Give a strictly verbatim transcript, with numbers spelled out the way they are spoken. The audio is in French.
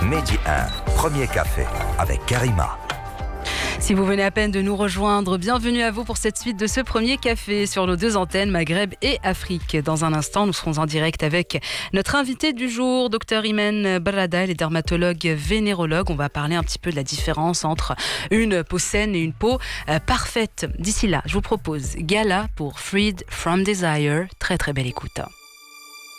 Mehdi un, premier café avec Karima. Si vous venez à peine de nous rejoindre, bienvenue à vous pour cette suite de ce premier café sur nos deux antennes Maghreb et Afrique. Dans un instant, nous serons en direct avec notre invité du jour, Dr Imen Barada, elle est dermatologue vénérologue. On va parler un petit peu de la différence entre une peau saine et une peau euh, parfaite. D'ici là, je vous propose Gala pour Freed from Desire. Très très belle écoute.